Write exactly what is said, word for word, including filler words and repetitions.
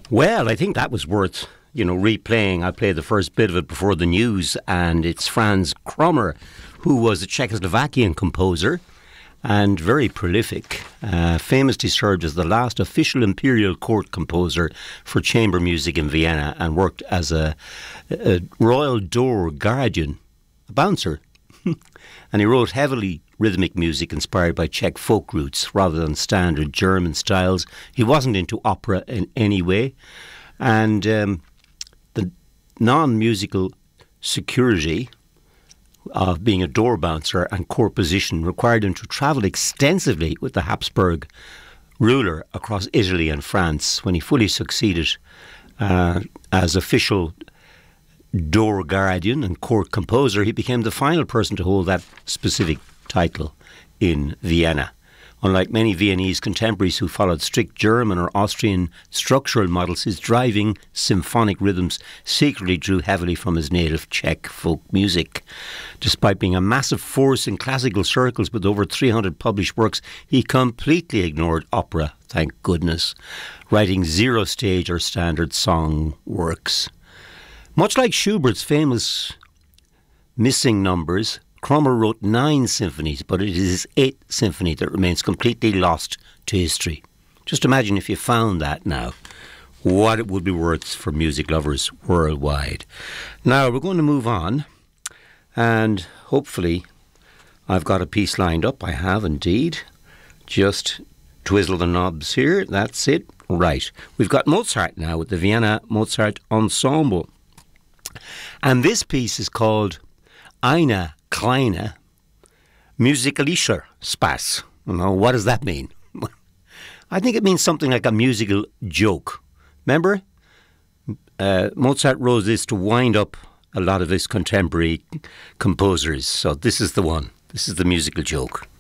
Well, I think that was worth, you know, replaying. I played the first bit of it before the news, and it's Franz Krommer, who was a Czechoslovakian composer and very prolific, uh, famously served as the last official imperial court composer for chamber music in Vienna and worked as a, a royal door guardian, a bouncer. And he wrote heavily rhythmic music inspired by Czech folk roots rather than standard German styles. He wasn't into opera in any way. And um, the non-musical security of being a door bouncer and court position required him to travel extensively with the Habsburg ruler across Italy and France. When he fully succeeded uh, as official door guardian and court composer, he became the final person to hold that specific title in Vienna. Unlike many Viennese contemporaries who followed strict German or Austrian structural models, his driving symphonic rhythms secretly drew heavily from his native Czech folk music. Despite being a massive force in classical circles with over three hundred published works, he completely ignored opera, thank goodness, writing zero stage or standard song works. Much like Schubert's famous missing numbers, Krommer wrote nine symphonies, but it is his eighth symphony that remains completely lost to history. Just imagine if you found that now, what it would be worth for music lovers worldwide. Now, we're going to move on, and hopefully I've got a piece lined up. I have indeed. Just twizzle the knobs here. That's it. Right. We've got Mozart now with the Vienna Mozart Ensemble. And this piece is called Eine kleine musikalischer Spaß. Now, what does that mean? I think it means something like a musical joke. Remember? Uh, Mozart wrote this to wind up a lot of his contemporary composers. So this is the one. This is the musical joke.